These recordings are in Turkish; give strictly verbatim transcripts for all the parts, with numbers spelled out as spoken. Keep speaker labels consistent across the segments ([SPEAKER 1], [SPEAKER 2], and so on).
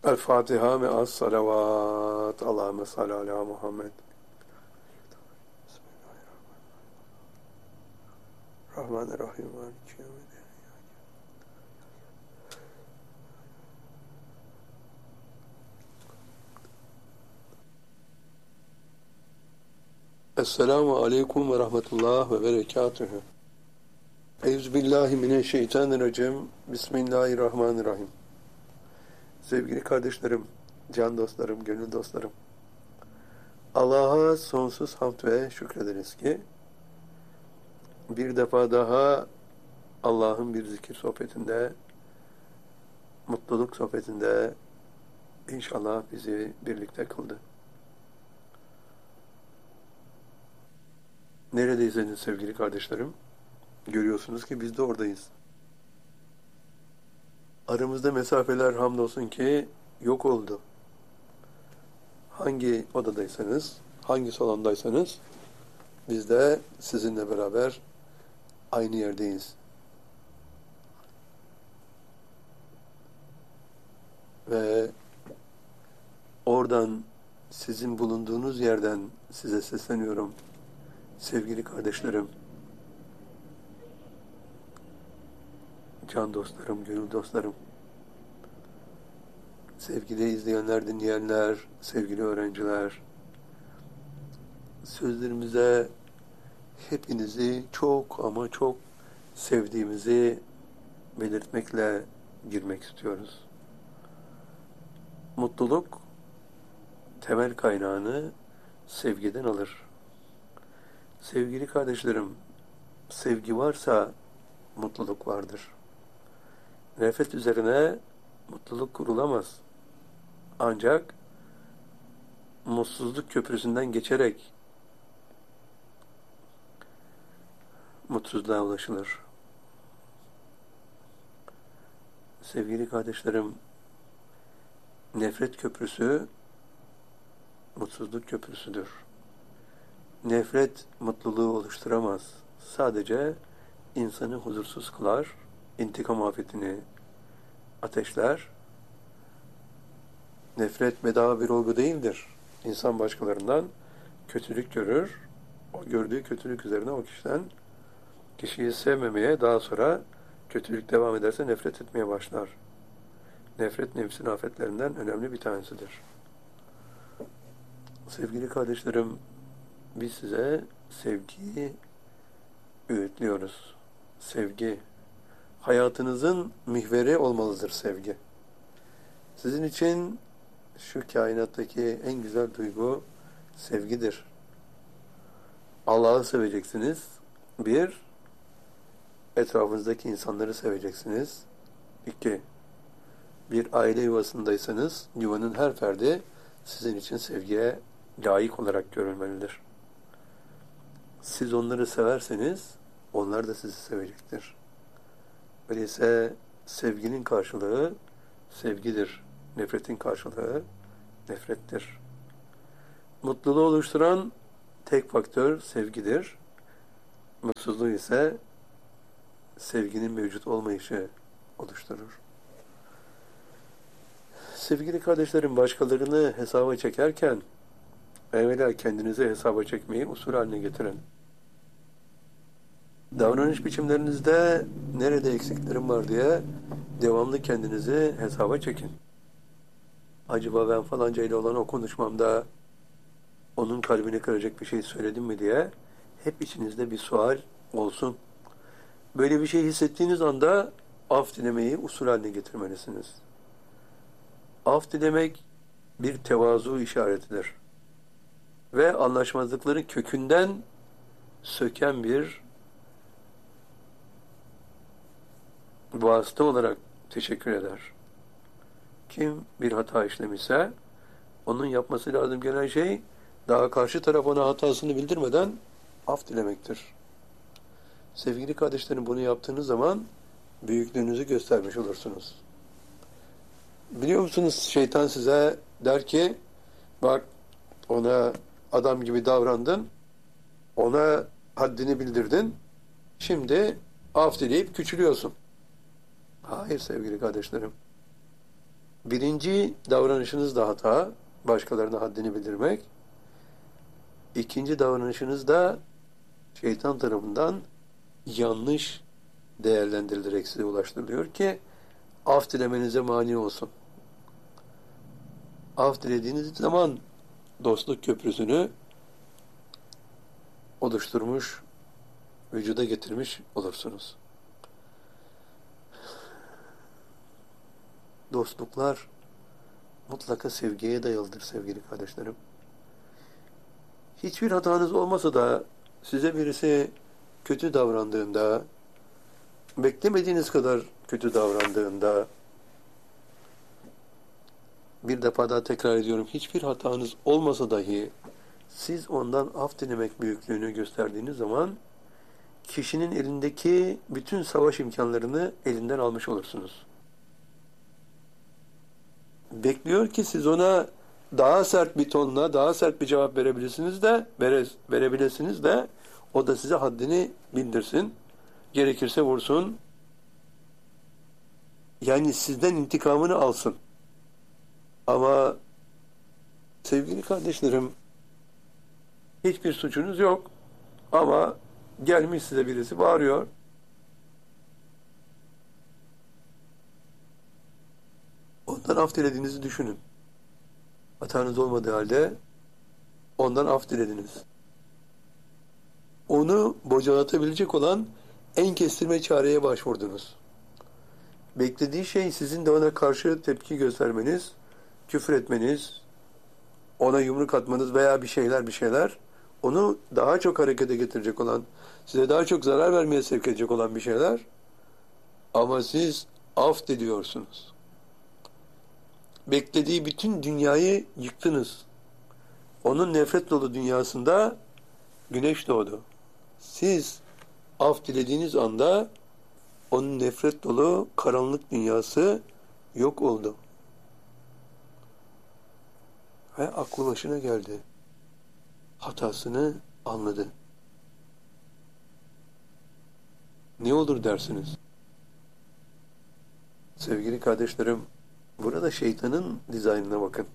[SPEAKER 1] El Fatiha ve as salavat. Allahümme salli ala Muhammed. Rahmanirrahim. Maliki yevmiddin. Esselamu aleyküm ve rahmetullah ve berekatühü. Euzubillahimineşşeytanirracim. Bismillahirrahmanirrahim. Sevgili kardeşlerim, can dostlarım, gönül dostlarım. Allah'a sonsuz hamd ve şükrederiz ki bir defa daha Allah'ın bir zikir sohbetinde, mutluluk sohbetinde inşallah bizi birlikte kıldı. Neredeyseniz sevgili kardeşlerim, görüyorsunuz ki biz de oradayız. Aramızda mesafeler hamdolsun ki yok oldu. Hangi odadaysanız, hangi salondaysanız biz de sizinle beraber aynı yerdeyiz. Ve oradan sizin bulunduğunuz yerden size sesleniyorum. Sevgili kardeşlerim, can dostlarım, gönül dostlarım, sevgili izleyenler, dinleyenler, sevgili öğrenciler, sözlerimize hepinizi çok ama çok sevdiğimizi belirtmekle girmek istiyoruz. Mutluluk temel kaynağını sevgiden alır. Sevgili kardeşlerim, sevgi varsa mutluluk vardır. Nefret üzerine mutluluk kurulamaz. Ancak mutsuzluk köprüsünden geçerek mutsuzluğa ulaşılır. Sevgili kardeşlerim, nefret köprüsü mutsuzluk köprüsüdür. Nefret mutluluğu oluşturamaz. Sadece insanı huzursuz kılar, intikam afetini ateşler. Nefret bedava bir olgu değildir. İnsan başkalarından kötülük görür. O gördüğü kötülük üzerine o kişiden kişiyi sevmemeye, daha sonra kötülük devam ederse nefret etmeye başlar. Nefret nefsin afetlerinden önemli bir tanesidir. Sevgili kardeşlerim, biz size sevgiyi öğütlüyoruz. Sevgi, hayatınızın mihveri olmalıdır sevgi. Sizin için şu kainattaki en güzel duygu sevgidir. Allah'ı seveceksiniz. Bir, etrafınızdaki insanları seveceksiniz. İki, bir aile yuvasındaysanız yuvanın her ferdi sizin için sevgiye layık olarak görülmelidir. Siz onları severseniz onlar da sizi sevecektir. Öyleyse sevginin karşılığı sevgidir. Nefretin karşılığı nefrettir. Mutluluğu oluşturan tek faktör sevgidir. Mutsuzluğu ise sevginin mevcut olmayışı oluşturur. Sevgili kardeşlerim, başkalarını hesaba çekerken evvela kendinizi hesaba çekmeyi usul haline getirin. Davranış biçimlerinizde nerede eksiklerim var diye devamlı kendinizi hesaba çekin. Acaba ben falanca ile olan o konuşmamda onun kalbini kıracak bir şey söyledim mi diye hep içinizde bir sual olsun. Böyle bir şey hissettiğiniz anda af dilemeyi usul haline getirmelisiniz. Af dilemek bir tevazu işaretidir. Ve anlaşmazlıkları kökünden söken bir vasıta olarak teşekkür eder. Kim bir hata işlemişse onun yapması lazım gelen şey daha karşı taraf ona hatasını bildirmeden af dilemektir. Sevgili kardeşlerim, bunu yaptığınız zaman büyüklüğünüzü göstermiş olursunuz. Biliyor musunuz, şeytan size der ki bak, ona adam gibi davrandın, ona haddini bildirdin, şimdi af dileyip küçülüyorsun. Hayır sevgili kardeşlerim. Birinci davranışınız da hata, başkalarına haddini bildirmek. İkinci davranışınız da şeytan tarafından yanlış değerlendirilerek size ulaştırılıyor ki af dilemenize mani olsun. Af dilediğiniz zaman dostluk köprüsünü oluşturmuş, vücuda getirmiş olursunuz. Dostluklar mutlaka sevgiye dayalıdır sevgili kardeşlerim. Hiçbir hatanız olmasa da size birisi kötü davrandığında, beklemediğiniz kadar kötü davrandığında, bir defa daha tekrar ediyorum, hiçbir hatanız olmasa dahi siz ondan af dilemek büyüklüğünü gösterdiğiniz zaman kişinin elindeki bütün savaş imkanlarını elinden almış olursunuz. Bekliyor ki siz ona daha sert bir tonla, daha sert bir cevap verebilirsiniz de, vere, verebilirsiniz de o da size haddini bildirsin. Gerekirse vursun. Yani sizden intikamını alsın. Ama sevgili kardeşlerim, hiçbir suçunuz yok. Ama gelmiş size birisi bağırıyor. Ondan af dilediğinizi düşünün. Hatanız olmadığı halde ondan af dilediniz. Onu bocalatabilecek olan en kestirme çareye başvurdunuz. Beklediği şey sizin de ona karşı tepki göstermeniz, küfür etmeniz, ona yumruk atmanız veya bir şeyler bir şeyler, onu daha çok harekete getirecek olan, size daha çok zarar vermeye sevk edecek olan bir şeyler. Ama siz af diliyorsunuz. Beklediği bütün dünyayı yıktınız. Onun nefret dolu dünyasında güneş doğdu. Siz af dilediğiniz anda onun nefret dolu karanlık dünyası yok oldu. Ve aklı başına geldi. Hatasını anladı. Ne olur dersiniz? Sevgili kardeşlerim, burada şeytanın dizaynına bakın.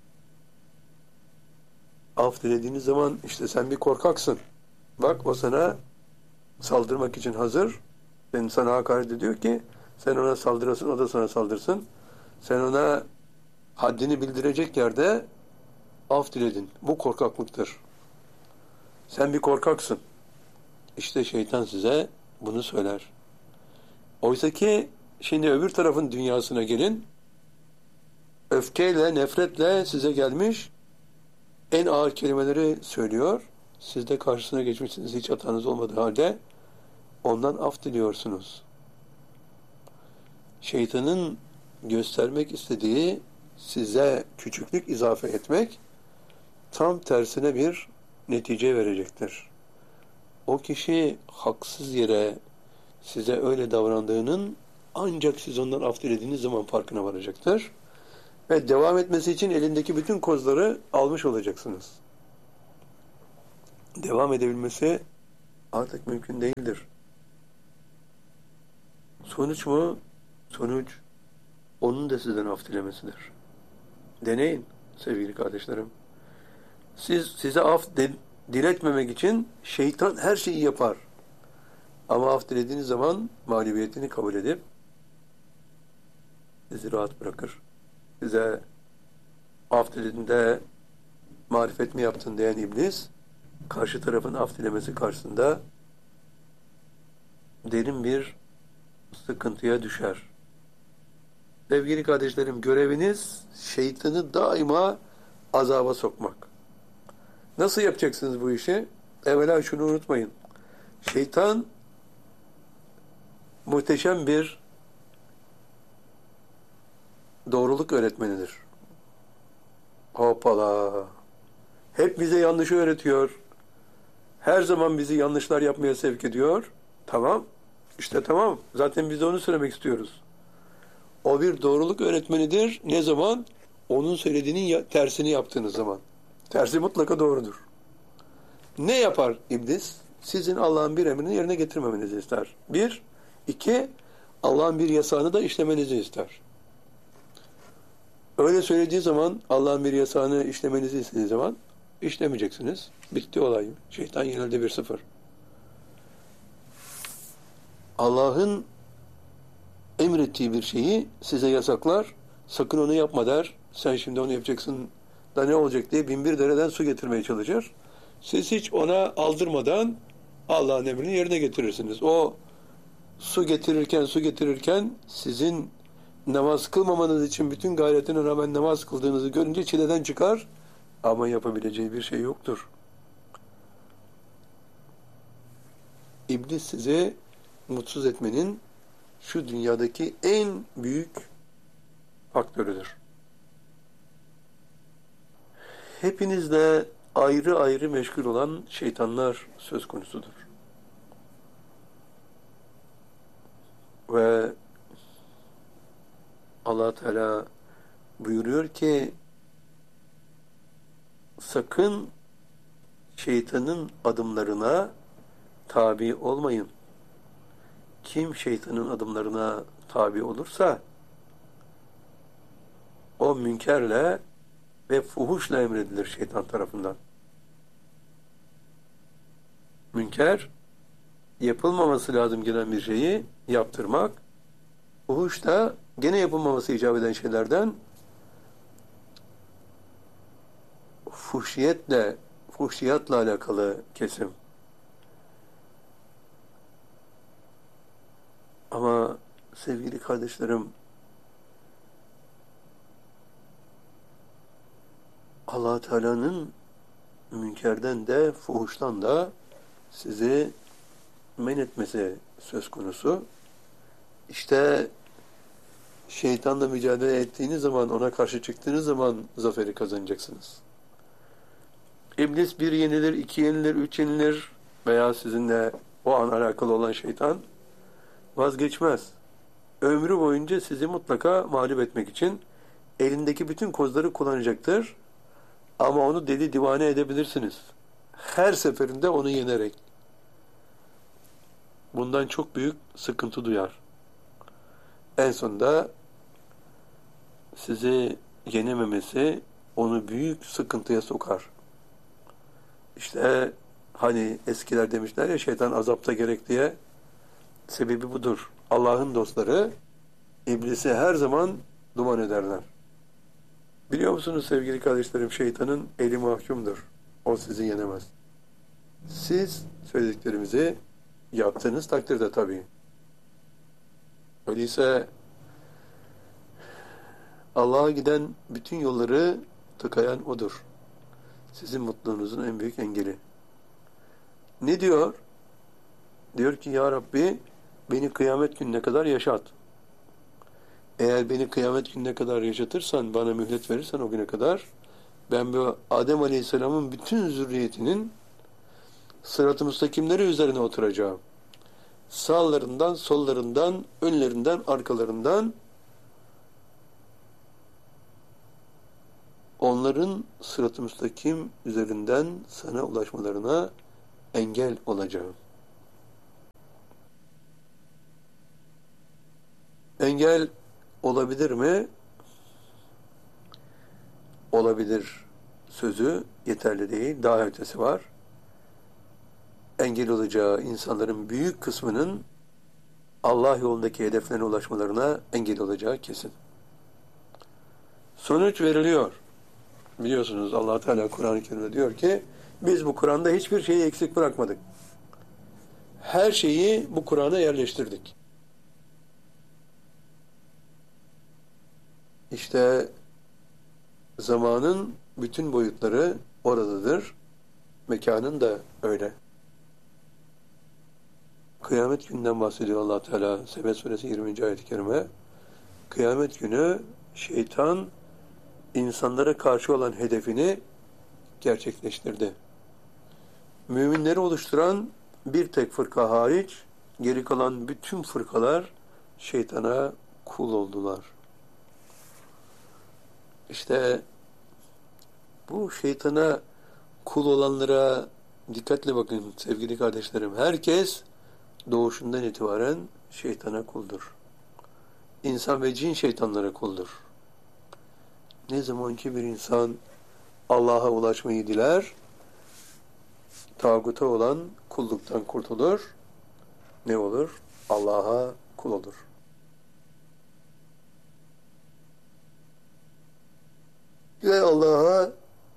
[SPEAKER 1] Af dilediğiniz zaman işte sen bir korkaksın. Bak o sana saldırmak için hazır. Senin sana hakaret ediyor ki sen ona saldırasın, o da sana saldırsın. Sen ona haddini bildirecek yerde af diledin. Bu korkaklıktır. Sen bir korkaksın. İşte şeytan size bunu söyler. Oysa ki şimdi öbür tarafın dünyasına gelin. Öfkeyle, nefretle size gelmiş en ağır kelimeleri söylüyor. Siz de karşısına geçmişsiniz hiç hatanız olmadığı halde ondan af diliyorsunuz. Şeytanın göstermek istediği size küçüklük izafe etmek tam tersine bir netice verecektir. O kişi haksız yere size öyle davrandığının ancak siz ondan af dilediğiniz zaman farkına varacaktır. Ve devam etmesi için elindeki bütün kozları almış olacaksınız. Devam edebilmesi artık mümkün değildir. Sonuç mu? Sonuç onun da sizden af dilemesidir. Deneyin sevgili kardeşlerim. Siz size af de, diletmemek için şeytan her şeyi yapar. Ama af dilediğiniz zaman mağlubiyetini kabul edip sizi rahat bırakır. Size af dilediğinde marifet mi yaptın diyen iblis karşı tarafın af dilemesi karşısında derin bir sıkıntıya düşer. Sevgili kardeşlerim, göreviniz şeytanı daima azaba sokmak. Nasıl yapacaksınız bu işi? Evvela şunu unutmayın. Şeytan muhteşem bir doğruluk öğretmenidir. Hoppala. Hep bize yanlışı öğretiyor. Her zaman bizi yanlışlar yapmaya sevk ediyor. Tamam. İşte tamam. Zaten biz de onu söylemek istiyoruz. O bir doğruluk öğretmenidir. Ne zaman? Onun söylediğinin tersini yaptığınız zaman. Tersi mutlaka doğrudur. Ne yapar iblis? Sizin Allah'ın bir emrini yerine getirmemenizi ister. Bir. iki. Allah'ın bir yasağını da işlemenizi ister. Öyle söylediği zaman Allah'ın bir yasağını işlemenizi istediği zaman işlemeyeceksiniz. Bitti olay. Şeytan yenildi bir sıfır. Allah'ın emrettiği bir şeyi size yasaklar. Sakın onu yapma der. Sen şimdi onu yapacaksın da ne olacak diye bin bir dereden su getirmeye çalışır. Siz hiç ona aldırmadan Allah'ın emrini yerine getirirsiniz. O su getirirken su getirirken sizin namaz kılmamanız için bütün gayretine rağmen namaz kıldığınızı görünce çileden çıkar ama yapabileceği bir şey yoktur. İblis sizi mutsuz etmenin şu dünyadaki en büyük faktörüdür. Hepinizle ayrı ayrı meşgul olan şeytanlar söz konusudur. Ve Allah Teala buyuruyor ki sakın şeytanın adımlarına tabi olmayın. Kim şeytanın adımlarına tabi olursa o münkerle ve fuhuşla emredilir şeytan tarafından. Münker, yapılmaması lazım gelen bir şeyi yaptırmak. Fuhuş da gene yapılmaması icap eden şeylerden fuhşiyetle, fuhşiyatla alakalı kesim. Ama sevgili kardeşlerim, Allah Teala'nın münkerden de fuhuştan da sizi men etmesi söz konusu. İşte şeytanla mücadele ettiğiniz zaman, ona karşı çıktığınız zaman zaferi kazanacaksınız. İblis bir yenilir, iki yenilir, üç yenilir veya sizinle o an alakalı olan şeytan vazgeçmez. Ömrü boyunca sizi mutlaka mağlup etmek için elindeki bütün kozları kullanacaktır. Ama onu deli divane edebilirsiniz. Her seferinde onu yenerek. Bundan çok büyük sıkıntı duyar. En sonunda sizi yenememesi onu büyük sıkıntıya sokar. İşte hani eskiler demişler ya şeytan azapta gerek diye. Sebebi budur. Allah'ın dostları iblisi her zaman duman ederler. Biliyor musunuz sevgili kardeşlerim, şeytanın eli mahkumdur. O sizi yenemez. Siz söylediklerimizi yaptığınız takdirde tabii. Öyleyse Allah'a giden bütün yolları tıkayan O'dur. Sizin mutluluğunuzun en büyük engeli. Ne diyor? Diyor ki ya Rabbi beni kıyamet gününe kadar yaşat. Eğer beni kıyamet gününe kadar yaşatırsan, bana mühlet verirsen o güne kadar, ben bu Adem Aleyhisselam'ın bütün zürriyetinin sırat-ı müstakimleri üzerine oturacağım. Sağlarından, sollarından, önlerinden, arkalarından onların sırat-ı müstakim üzerinden sana ulaşmalarına engel olacağım. Engel olabilir mi? Olabilir sözü yeterli değil. Daha ötesi var. Engel olacağı insanların büyük kısmının Allah yolundaki hedeflerine ulaşmalarına engel olacağı kesin. Sonuç veriliyor. Biliyorsunuz Allah Teala Kur'an-ı Kerim'de diyor ki biz bu Kur'an'da hiçbir şeyi eksik bırakmadık. Her şeyi bu Kur'an'a yerleştirdik. İşte zamanın bütün boyutları oradadır. Mekanın da öyle. Kıyamet gününden bahsediyor Allah Teala. Sebet suresi yirminci ayet-i kerime. Kıyamet günü şeytan insanlara karşı olan hedefini gerçekleştirdi. Müminleri oluşturan bir tek fırka hariç geri kalan bütün fırkalar şeytana kul oldular. İşte bu şeytana kul olanlara dikkatle bakın sevgili kardeşlerim. Herkes doğuşundan itibaren şeytana kuldur. İnsan ve cin şeytanlara kuldur. Ne zaman ki bir insan Allah'a ulaşmayı diler, tağuta olan kulluktan kurtulur, ne olur? Allah'a kul olur. Ve Allah'a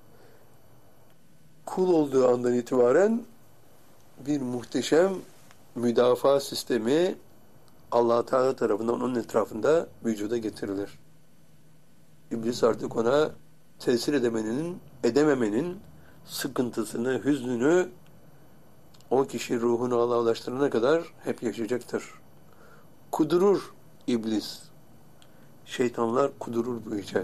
[SPEAKER 1] kul olduğu andan itibaren bir muhteşem müdafaa sistemi Allah Teala tarafından onun etrafında vücuda getirilir. İblis artık ona tesir edemenin, edememenin sıkıntısını, hüznünü o kişi ruhunu Allah'a ulaştırana kadar hep yaşayacaktır. Kudurur iblis. Şeytanlar kudurur bu işe.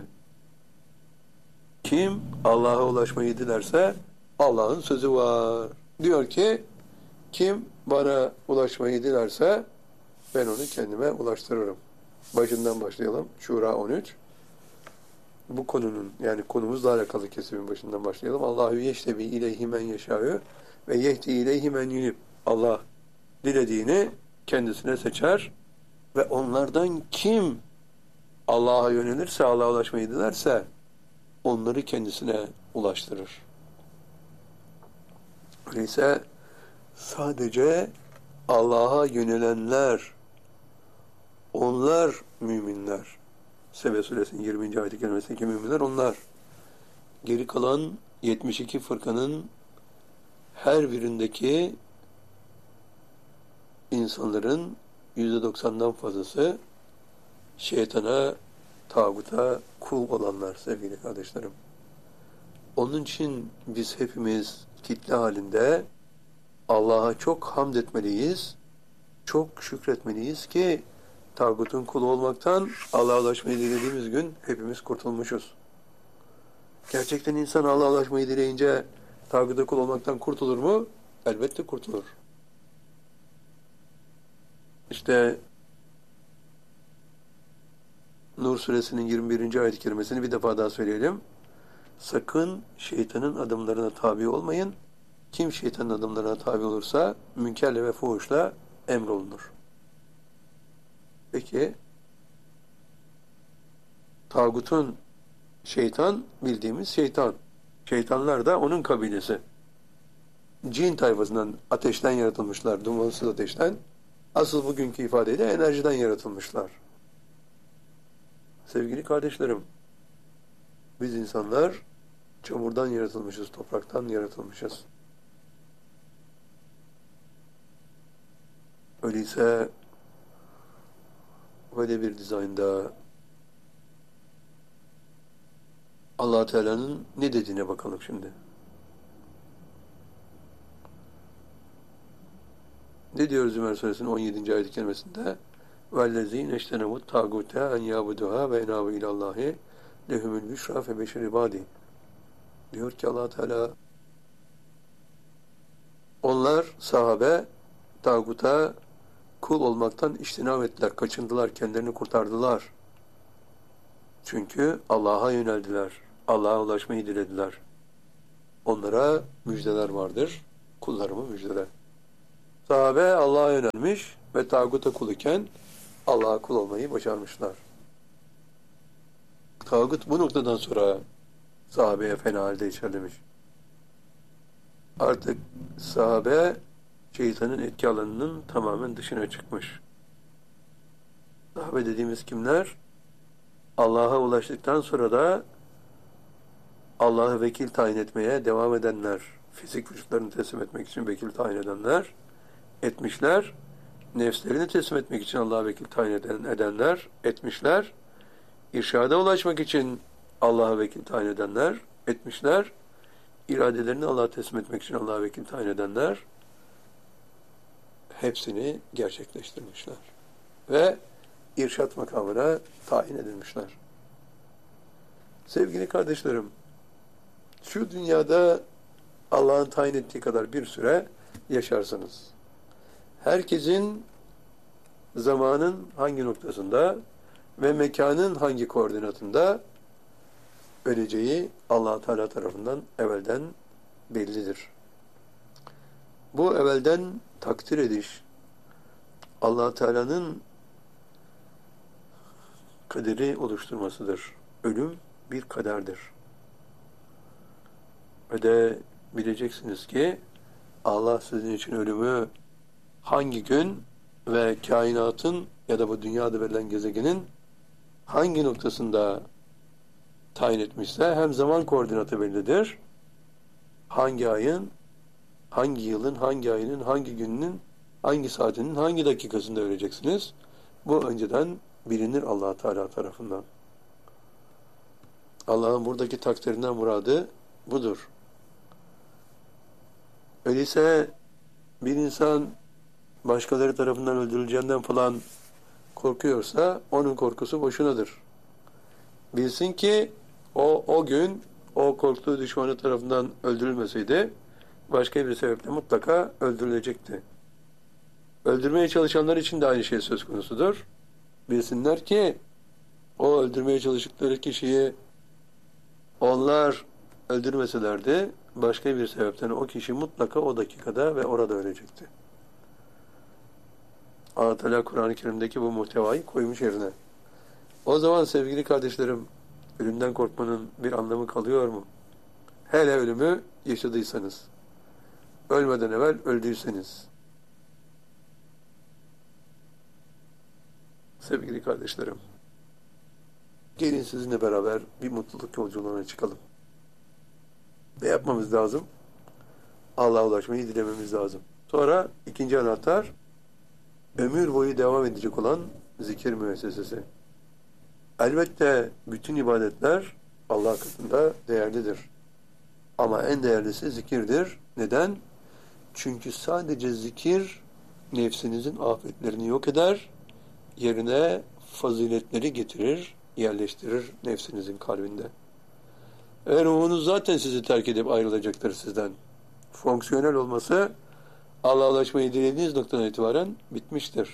[SPEAKER 1] Kim Allah'a ulaşmayı dilerse Allah'ın sözü var. Diyor ki kim bana ulaşmayı dilerse ben onu kendime ulaştırırım. Başından başlayalım. Şura on üç. Bu konunun yani konumuzla alakalı kesimin başından başlayalım. Allahu yeştebi ileyhi men yeşâ'ü ve yehdi ileyhi men yunib. Allah dilediğini kendisine seçer ve onlardan kim Allah'a yönelirse, Allah'a ulaşmayı dilerse onları kendisine ulaştırır. Öyleyse sadece Allah'a yönelenler, onlar müminler. Sebe Suresinin yirminci ayet-i kerimesindeki müminler onlar. Geri kalan yetmiş iki fırkanın her birindeki insanların yüzde doksandan fazlası şeytana, tağuta kul olanlar sevgili kardeşlerim. Onun için biz hepimiz kitle halinde Allah'a çok hamd etmeliyiz, çok şükretmeliyiz ki tağutun kulu olmaktan Allah'a ulaşmayı dilediğimiz gün hepimiz kurtulmuşuz. Gerçekten insan Allah'a ulaşmayı dileyince tağuta kul olmaktan kurtulur mu? Elbette kurtulur. İşte Nur suresinin yirmi birinci ayet-i kerimesini bir defa daha söyleyelim. Sakın şeytanın adımlarına tabi olmayın. Kim şeytanın adımlarına tabi olursa münkerle ve fuhuşla emrolunur. Peki tağutun şeytan bildiğimiz şeytan. Şeytanlar da onun kabilesi. Cin tayfasından ateşten yaratılmışlar, dumansız ateşten. Asıl bugünkü ifadeyle enerjiden yaratılmışlar. Sevgili kardeşlerim, biz insanlar çamurdan yaratılmışız, topraktan yaratılmışız. Öyleyse böyle bir dizaynda Allah Teala'nın ne dediğine bakalım şimdi. Ne diyor Zümer Suresinin on yedinci ayet-i kerimesinde? وَالَّذ۪ينَ اَشْتَنَمُوا التَّاغُوتَ اَنْ يَعْبُدُهَا وَاَنَابُوا اِلَى اللّٰهِ لَهُمُ الْبُشْرَى فَبَشِّرْ عِبَادِهِ. Diyor ki Allah Teala, onlar sahabe tağuta kul olmaktan iştinab ettiler, kaçındılar, kendilerini kurtardılar. Çünkü Allah'a yöneldiler, Allah'a ulaşmayı dilediler. Onlara müjdeler vardır, kullarımı müjdeler. Sahabe Allah'a yönelmiş ve tağuta kul iken Allah'a kul olmayı başarmışlar. Tağut bu noktadan sonra sahabeye fena halde içerlemiş. Artık sahabe şeytanın etki alanının tamamen dışına çıkmış. Sahabe dediğimiz kimler? Allah'a ulaştıktan sonra da Allah'ı vekil tayin etmeye devam edenler, fizik vücutlarını teslim etmek için vekil tayin edenler, etmişler. Nefslerini teslim etmek için Allah'a vekil tayin eden, edenler, etmişler. İrşada ulaşmak için Allah'a vekil tayin edenler, etmişler. İradelerini Allah'a teslim etmek için Allah'a vekil tayin edenler, hepsini gerçekleştirmişler. Ve irşat makamına tayin edilmişler. Sevgili kardeşlerim, şu dünyada Allah'ın tayin ettiği kadar bir süre yaşarsınız. Herkesin zamanın hangi noktasında ve mekanın hangi koordinatında öleceği Allah Teala tarafından evvelden bellidir. Bu evvelden takdir ediş Allah Teala'nın kaderi oluşturmasıdır. Ölüm bir kaderdir. Ve de bileceksiniz ki Allah sizin için ölümü hangi gün ve kainatın ya da bu dünyada verilen gezegenin hangi noktasında tayin etmişse hem zaman koordinatı bellidir. Hangi ayın, hangi yılın, hangi ayının, hangi gününün, hangi saatinin, hangi dakikasında öleceksiniz. Bu önceden bilinir Allah Teala tarafından. Allah'ın buradaki takdirinden muradı budur. Öyleyse bir insan başkaları tarafından öldürüleceğinden falan korkuyorsa onun korkusu boşunadır. Bilsin ki o o gün o korktuğu düşmanı tarafından öldürülmeseydi başka bir sebeple mutlaka öldürülecekti. Öldürmeye çalışanlar için de aynı şey söz konusudur. Bilsinler ki o öldürmeye çalıştıkları kişiyi onlar öldürmeselerdi başka bir sebepten o kişi mutlaka o dakikada ve orada ölecekti. Allah Teala Kur'an-ı Kerim'deki bu muhtevayı koymuş yerine. O zaman sevgili kardeşlerim, ölümden korkmanın bir anlamı kalıyor mu? Hele ölümü yaşadıysanız, ölmeden evvel öldüyseniz. Sevgili kardeşlerim, gelin sizinle beraber bir mutluluk yolculuğuna çıkalım. Ne yapmamız lazım? Allah'a ulaşmayı dilememiz lazım. Sonra ikinci anahtar, ömür boyu devam edecek olan zikir müessesesi. Elbette bütün ibadetler Allah katında değerlidir. Ama en değerlisi zikirdir. Neden? Çünkü sadece zikir nefsinizin afetlerini yok eder, yerine faziletleri getirir, yerleştirir nefsinizin kalbinde. Ve ruhunuz zaten sizi terk edip ayrılacaktır sizden. Fonksiyonel olması Allah'a ulaşmayı dilediğiniz noktadan itibaren bitmiştir.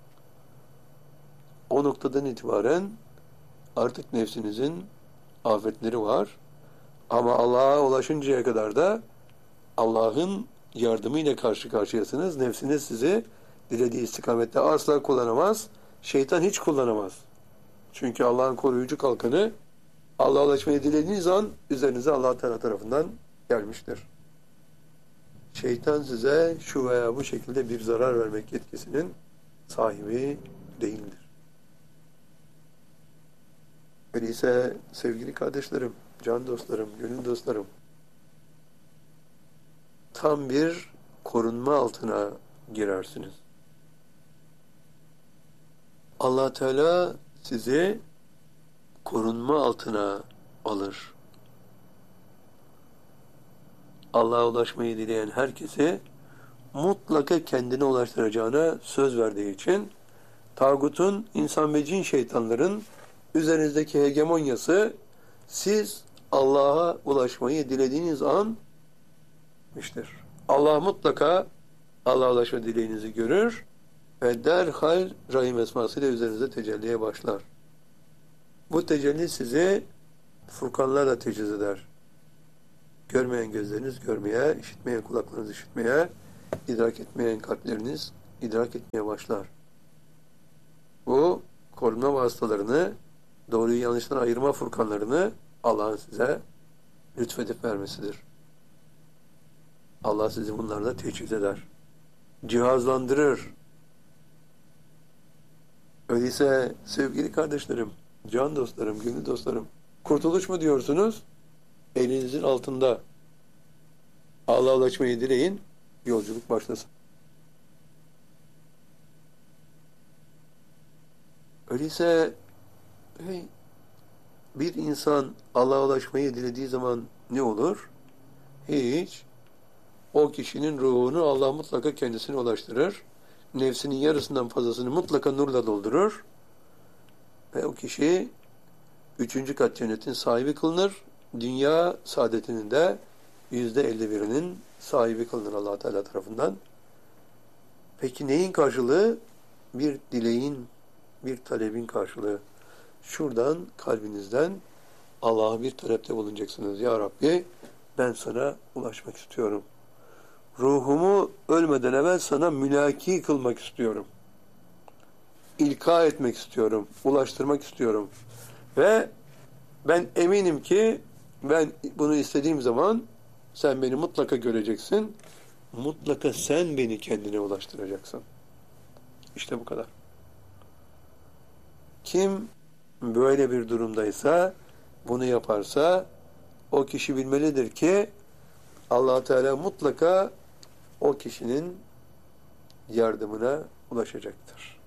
[SPEAKER 1] O noktadan itibaren artık nefsinizin afetleri var. Ama Allah'a ulaşıncaya kadar da Allah'ın yardımıyla karşı karşıyasınız. Nefsiniz sizi dilediği istikamette asla kullanamaz. Şeytan hiç kullanamaz. Çünkü Allah'ın koruyucu kalkanı Allah'a ulaşmayı dilediğiniz an üzerinize Allah Teala tarafından gelmiştir. Şeytan size şu veya bu şekilde bir zarar vermek yetkisinin sahibi değildir. Öyleyse sevgili kardeşlerim, can dostlarım, gönül dostlarım, tam bir korunma altına girersiniz. Allah Teala sizi korunma altına alır. Allah'a ulaşmayı dileyen herkesi mutlaka kendine ulaştıracağına söz verdiği için tağutun, insan ve cin şeytanların üzerinizdeki hegemonyası siz Allah'a ulaşmayı dilediğiniz an bitmiştir. Allah mutlaka Allah'a ulaşma dileğinizi görür ve derhal Rahim esmasıyla üzerinize tecelliye başlar. Bu tecelli sizi furkanlarla teciz eder. Görmeyen gözleriniz görmeye, işitmeyen kulaklarınız işitmeye, idrak etmeyen kalpleriniz idrak etmeye başlar. Bu korunma vasıtalarını, doğruyu yanlıştan ayırma furkanlarını Allah'ın size lütfedip vermesidir. Allah sizi bunlarla teçhiz eder. Cihazlandırır. Öyleyse sevgili kardeşlerim, can dostlarım, gönül dostlarım, kurtuluş mu diyorsunuz? Elinizin altında. Allah'a ulaşmayı dileyin, yolculuk başlasın. Öyleyse hey, bir insan Allah'a ulaşmayı dilediği zaman ne olur? Hiç. O kişinin ruhunu Allah mutlaka kendisine ulaştırır. Nefsinin yarısından fazlasını mutlaka nurla doldurur. Ve o kişi üçüncü kat cennetin sahibi kılınır. Dünya saadetinin de yüzde elli birinin sahibi kılınır Allah Teala tarafından. Peki neyin karşılığı? Bir dileğin, bir talebin karşılığı. Şuradan, kalbinizden Allah'a bir talepte bulunacaksınız. Ya Rabbi, ben sana ulaşmak istiyorum. Ruhumu ölmeden evvel sana mülaki kılmak istiyorum. İlka etmek istiyorum. Ulaştırmak istiyorum. Ve Ben eminim ki ben bunu istediğim zaman sen beni mutlaka göreceksin. Mutlaka sen beni kendine ulaştıracaksın. İşte bu kadar. Kim böyle bir durumdaysa, bunu yaparsa o kişi bilmelidir ki Allah Teala mutlaka o kişinin yardımına ulaşacaktır.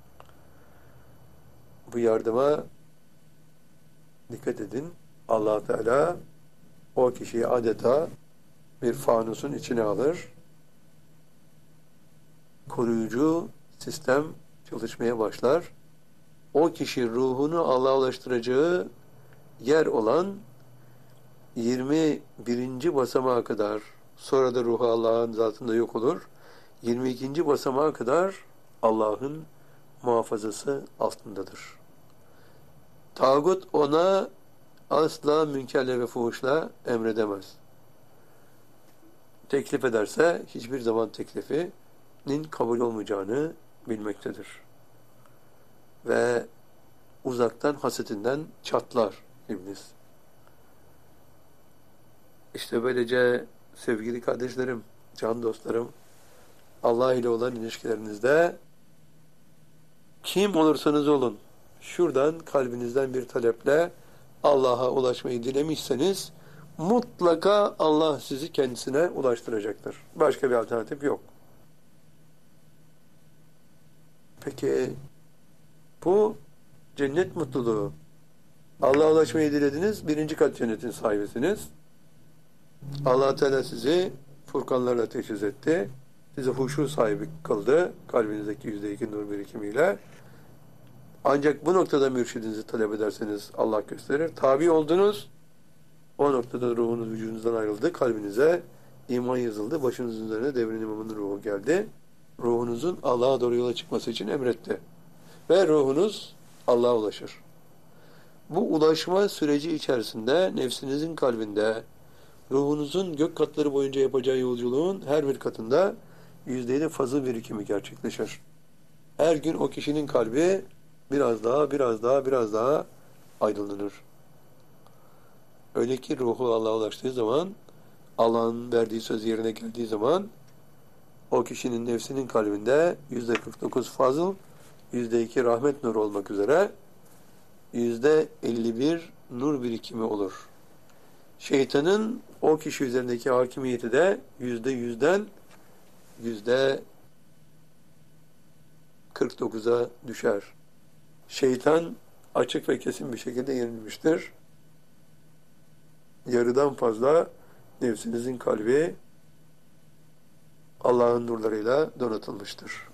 [SPEAKER 1] Bu yardıma dikkat edin. Allah Teala o kişiyi adeta bir fanusun içine alır. Koruyucu sistem çalışmaya başlar. O kişi ruhunu Allah'a ulaştıracağı yer olan yirmi birinci basamağa kadar, sonra da ruhu Allah'ın zatında yok olur. yirmi ikinci basamağa kadar Allah'ın muhafazası altındadır. Tağut ona asla münkerle ve fuhuşla emredemez. Teklif ederse hiçbir zaman teklifinin kabul olmayacağını bilmektedir. Ve uzaktan hasetinden çatlar iblis. İşte böylece sevgili kardeşlerim, can dostlarım, Allah ile olan ilişkilerinizde kim olursanız olun, şuradan kalbinizden bir taleple Allah'a ulaşmayı dilemişseniz mutlaka Allah sizi kendisine ulaştıracaktır. Başka bir alternatif yok. Peki bu cennet mutluluğu. Allah'a ulaşmayı dilediniz, birinci kat cennetin sahibisiniz. Allah Teala sizi furkanlarla teşhis etti. Sizi huşu sahibi kıldı. Kalbinizdeki yüzde iki nur birikimiyle. Ancak bu noktada mürşidinizi talep ederseniz Allah gösterir. Tabi oldunuz. O noktada ruhunuz vücudunuzdan ayrıldı. Kalbinize iman yazıldı. Başınızın üzerine devrin imamının ruhu geldi. Ruhunuzun Allah'a doğru yola çıkması için emretti. Ve ruhunuz Allah'a ulaşır. Bu ulaşma süreci içerisinde nefsinizin kalbinde, ruhunuzun gök katları boyunca yapacağı yolculuğun her bir katında yüzde yedi fazıl birikimi gerçekleşir. Her gün o kişinin kalbi biraz daha, biraz daha, biraz daha aydınlanır. Öyle ki ruhu Allah'a ulaştığı zaman, Allah'ın verdiği söz yerine geldiği zaman, o kişinin nefsinin kalbinde yüzde kırk dokuz fazıl, yüzde iki rahmet nuru olmak üzere yüzde elli bir nur birikimi olur. Şeytanın o kişi üzerindeki hakimiyeti de yüzde yüzden yüzde kırk dokuza düşer. Şeytan açık ve kesin bir şekilde yenilmiştir. Yarıdan fazla nefsinizin kalbi Allah'ın nurlarıyla donatılmıştır.